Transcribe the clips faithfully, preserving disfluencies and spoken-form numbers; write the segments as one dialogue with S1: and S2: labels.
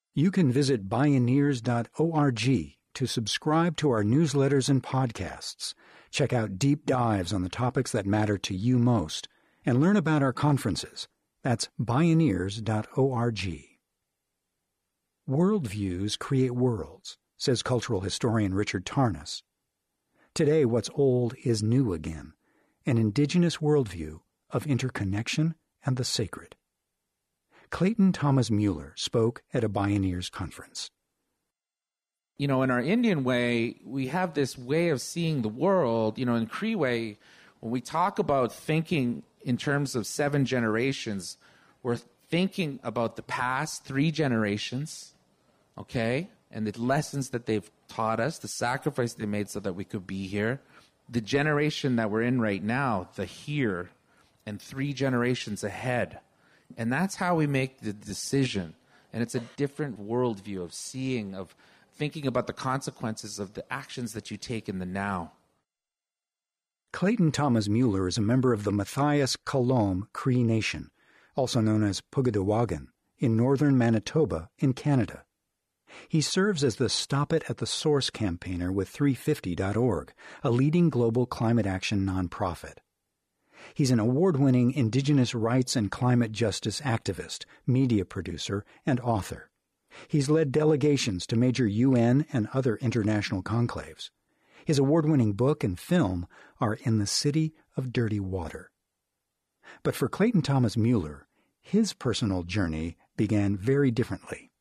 S1: You can visit bioneers dot org to subscribe to our newsletters and podcasts, check out deep dives on the topics that matter to you most, and learn about our conferences. That's bioneers dot org. Worldviews create worlds, says cultural historian Richard Tarnas. Today, what's old is new again, an indigenous worldview of interconnection and the sacred. Clayton Thomas Mueller spoke at a Bioneers conference.
S2: You know, in our Indian way, we have this way of seeing the world. You know, in Cree way, when we talk about thinking in terms of seven generations, we're thinking about the past three generations, okay, and the lessons that they've taught us, the sacrifice they made so that we could be here, the generation that we're in right now, the here, and three generations ahead. And that's how we make the decision. And it's a different worldview of seeing, of thinking about the consequences of the actions that you take in the now.
S1: Clayton Thomas Mueller is a member of the Matthias Kalom Cree Nation, also known as Pugadawagan, in northern Manitoba in Canada. He serves as the Stop It at the Source campaigner with three fifty dot org, a leading global climate action nonprofit. He's an award-winning Indigenous rights and climate justice activist, media producer, and author. He's led delegations to major U N and other international conclaves. His award-winning book and film are In the City of Dirty Water. But for Clayton Thomas Mueller, his personal journey began very differently.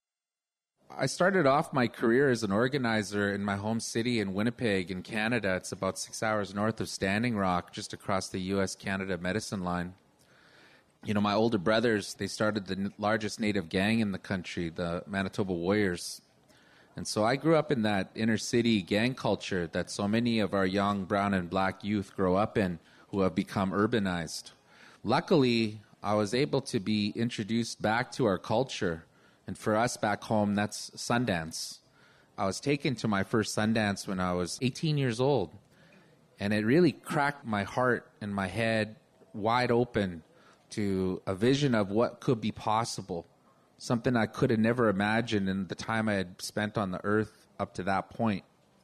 S2: I started off my career as an organizer in my home city in Winnipeg in Canada. It's about six hours north of Standing Rock, just across the U S Canada medicine line. You know, my older brothers, they started the largest native gang in the country, the Manitoba Warriors. And so I grew up in that inner city gang culture that so many of our young brown and black youth grow up in who have become urbanized. Luckily, I was able to be introduced back to our culture. And for us back home, that's Sundance. I was taken to my first Sundance when I was eighteen years old. And it really cracked my heart and my head wide open to a vision of what could be possible. Something I could have never imagined in the time I had spent on the earth up to that point.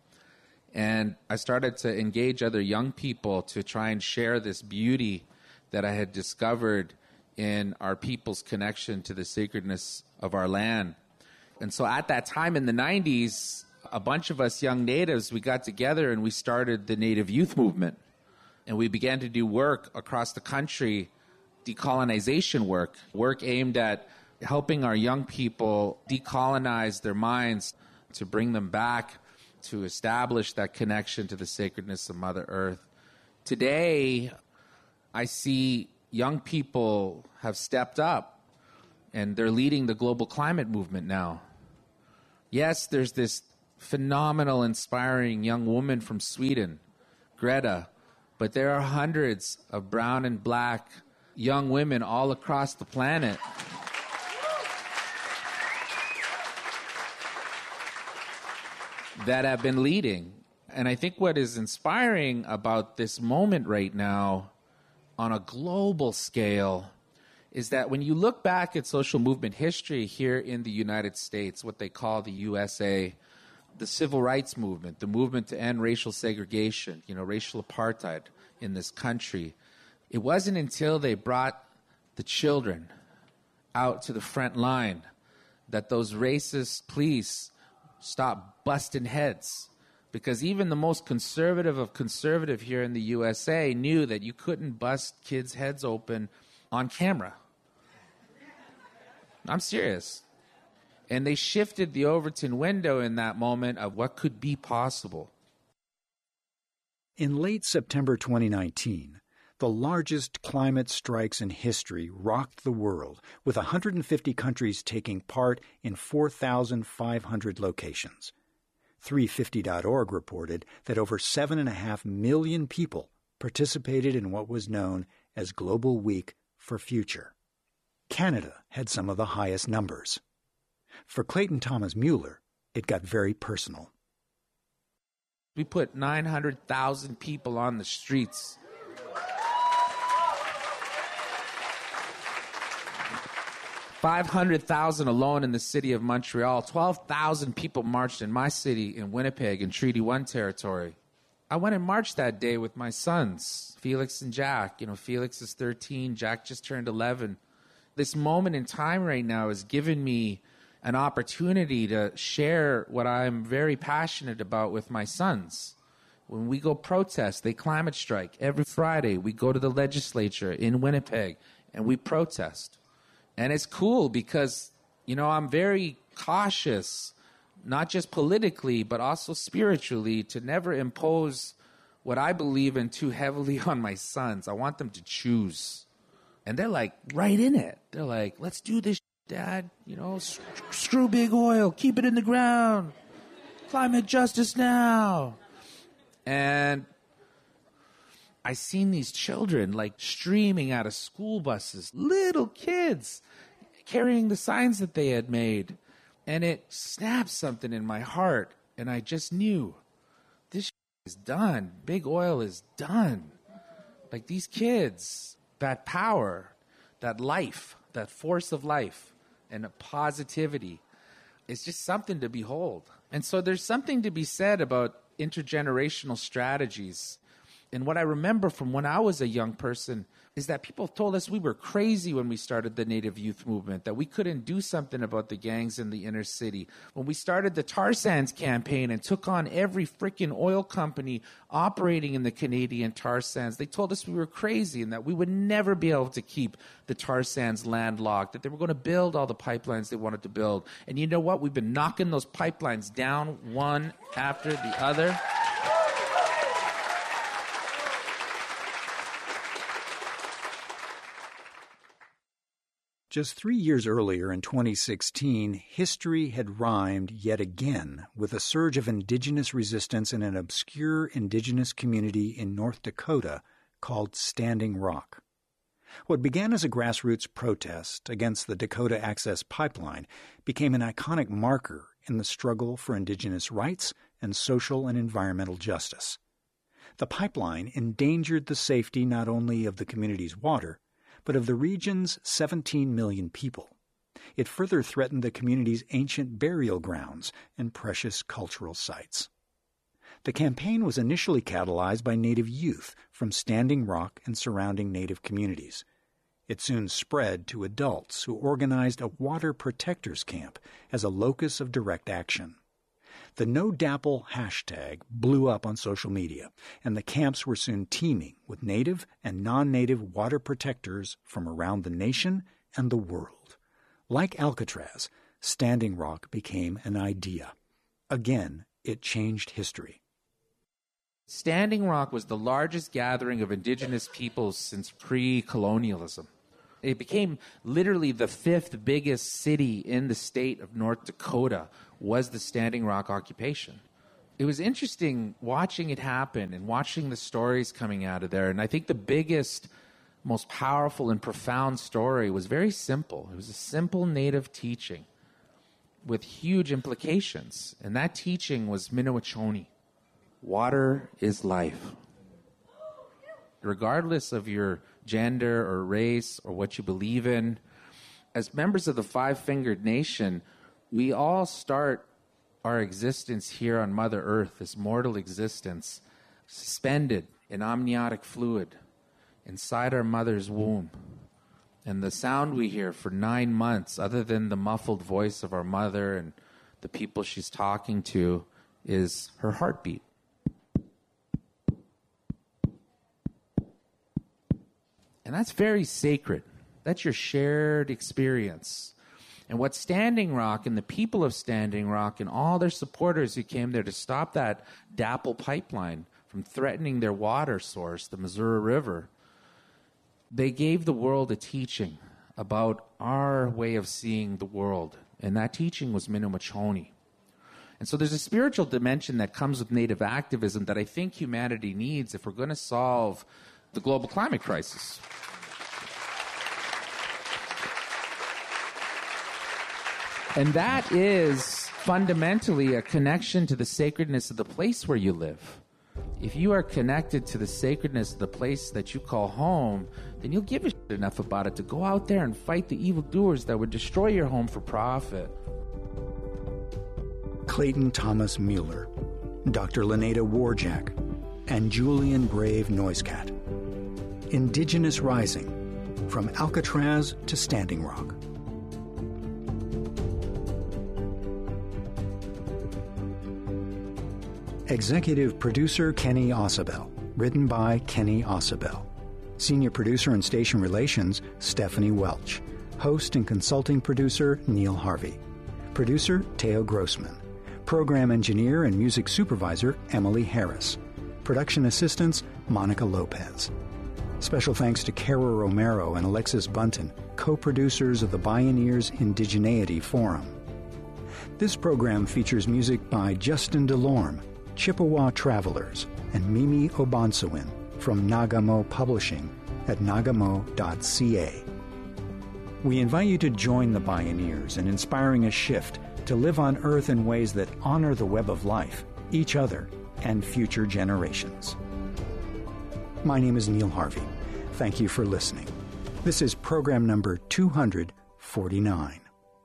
S2: And I started to engage other young people to try and share this beauty that I had discovered in our people's connection to the sacredness of our land. And so at that time in the nineties, a bunch of us young natives, we got together and we started the Native Youth Movement. And we began to do work across the country, decolonization work, work aimed at helping our young people decolonize their minds, to bring them back, to establish that connection to the sacredness of Mother Earth. Today, I see young people have stepped up, and they're leading the global climate movement now. Yes, there's this phenomenal, inspiring young woman from Sweden, Greta, but there are hundreds of brown and black young women all across the planet that have been leading. And I think what is inspiring about this moment right now on a global scale is that when you look back at social movement history here in the United States, what they call the U S A, the civil rights movement, the movement to end racial segregation, you know, racial apartheid in this country, it wasn't until they brought the children out to the front line that those racist police stopped busting heads. Because even the most conservative of conservative here in the U S A knew that you couldn't bust kids' heads open on camera. I'm serious. And they shifted the Overton window in that moment of what could be possible.
S1: In late September twenty nineteen, the largest climate strikes in history rocked the world, with one hundred fifty countries taking part in four thousand five hundred locations. three fifty dot org reported that over seven point five million people participated in what was known as Global Week for Future. Canada had some of the highest numbers. For Clayton Thomas Mueller, it got very personal.
S2: We put nine hundred thousand people on the streets. five hundred thousand alone in the city of Montreal. twelve thousand people marched in my city in Winnipeg in Treaty one territory. I went and marched that day with my sons, Felix and Jack. You know, Felix is thirteen, Jack just turned eleven. This moment in time right now has given me an opportunity to share what I'm very passionate about with my sons. When we go protest, they climate strike. Every Friday, we go to the legislature in Winnipeg, and we protest. And it's cool because, you know, I'm very cautious, not just politically, but also spiritually, to never impose what I believe in too heavily on my sons. I want them to choose. And they're like right in it. They're like, let's do this, Dad. You know, s- screw big oil, keep it in the ground. Climate justice now. And I seen these children like streaming out of school buses, little kids carrying the signs that they had made. And it snapped something in my heart. And I just knew this is done. Big oil is done. Like these kids, that power, that life, that force of life and positivity is just something to behold. And so there's something to be said about intergenerational strategies. And what I remember from when I was a young person is that people told us we were crazy when we started the Native Youth Movement, that we couldn't do something about the gangs in the inner city. When we started the tar sands campaign and took on every freaking oil company operating in the Canadian tar sands, they told us we were crazy and that we would never be able to keep the tar sands landlocked, that they were going to build all the pipelines they wanted to build. And you know what? We've been knocking those pipelines down one after the other.
S1: Just three years earlier, in twenty sixteen, history had rhymed yet again with a surge of indigenous resistance in an obscure indigenous community in North Dakota called Standing Rock. What began as a grassroots protest against the Dakota Access Pipeline became an iconic marker in the struggle for indigenous rights and social and environmental justice. The pipeline endangered the safety not only of the community's water, but of the region's seventeen million people. It further threatened the community's ancient burial grounds and precious cultural sites. The campaign was initially catalyzed by Native youth from Standing Rock and surrounding Native communities. It soon spread to adults who organized a water protectors camp as a locus of direct action. The No Dapple hashtag blew up on social media, and the camps were soon teeming with native and non-native water protectors from around the nation and the world. Like Alcatraz, Standing Rock became an idea. Again, it changed history.
S2: Standing Rock was the largest gathering of indigenous peoples since pre-colonialism. It became literally the fifth biggest city in the state of North Dakota was the Standing Rock occupation. It was interesting watching it happen and watching the stories coming out of there. And I think the biggest, most powerful and profound story was very simple. It was a simple Native teaching with huge implications. And that teaching was Minowachoni. Water is life. Regardless of your gender or race or what you believe in, as members of the Five-Fingered Nation, we all start our existence here on Mother Earth, this mortal existence, suspended in amniotic fluid inside our mother's womb. And the sound we hear for nine months, other than the muffled voice of our mother and the people she's talking to, is her heartbeat. And that's very sacred. That's your shared experience. And what Standing Rock and the people of Standing Rock and all their supporters who came there to stop that Dapple pipeline from threatening their water source, the Missouri River, they gave the world a teaching about our way of seeing the world. And that teaching was Minowachoni. And so there's a spiritual dimension that comes with Native activism that I think humanity needs if we're going to solve the global climate crisis. And that is fundamentally a connection to the sacredness of the place where you live. If you are connected to the sacredness of the place that you call home, then you'll give a shit enough about it to go out there and fight the evildoers that would destroy your home for profit.
S1: Clayton Thomas Mueller, Doctor Leneda Warjack, and Julian Brave Noisecat. Indigenous Rising, from Alcatraz to Standing Rock. Executive Producer Kenny Ausubel, written by Kenny Ausubel. Senior Producer and Station Relations Stephanie Welch. Host and Consulting Producer Neil Harvey. Producer Teo Grossman. Program Engineer and Music Supervisor Emily Harris. Production Assistants Monica Lopez. Special thanks to Kara Romero and Alexis Bunton, co-producers of the Bioneers Indigeneity Forum. This program features music by Justin DeLorme, Chippewa Travelers, and Mimi Obansawin from Nagamo Publishing at nagamo dot c a. We invite you to join the Bioneers in inspiring a shift to live on Earth in ways that honor the web of life, each other, and future generations. My name is Neil Harvey. Thank you for listening. This is program number two hundred forty-nine.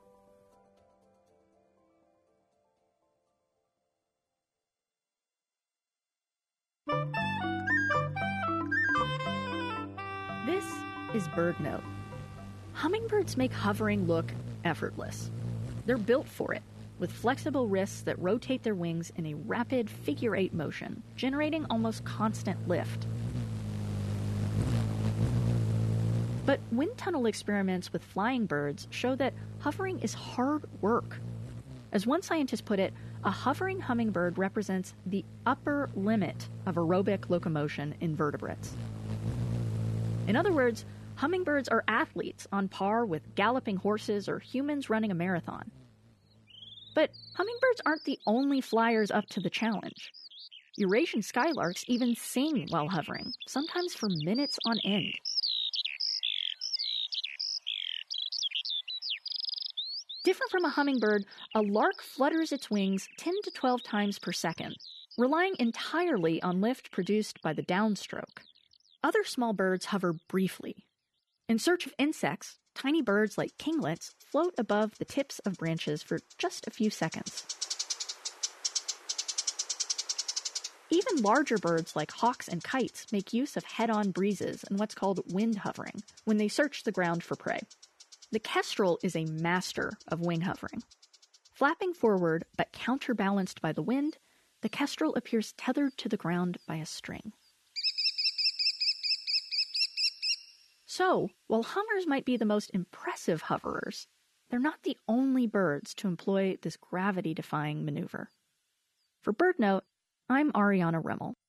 S3: This is BirdNote. Hummingbirds make hovering look effortless. They're built for it, with flexible wrists that rotate their wings in a rapid figure-eight motion, generating almost constant lift. But wind tunnel experiments with flying birds show that hovering is hard work. As one scientist put it, a hovering hummingbird represents the upper limit of aerobic locomotion in vertebrates. In other words, hummingbirds are athletes on par with galloping horses or humans running a marathon. But hummingbirds aren't the only flyers up to the challenge. Eurasian skylarks even sing while hovering, sometimes for minutes on end. Different from a hummingbird, a lark flutters its wings ten to twelve times per second, relying entirely on lift produced by the downstroke. Other small birds hover briefly. In search of insects, tiny birds like kinglets float above the tips of branches for just a few seconds. Even larger birds like hawks and kites make use of head-on breezes and what's called wind hovering when they search the ground for prey. The kestrel is a master of wing hovering. Flapping forward but counterbalanced by the wind, the kestrel appears tethered to the ground by a string. So, while hummers might be the most impressive hoverers, they're not the only birds to employ this gravity-defying maneuver. For BirdNote, I'm Ariana Rimmel.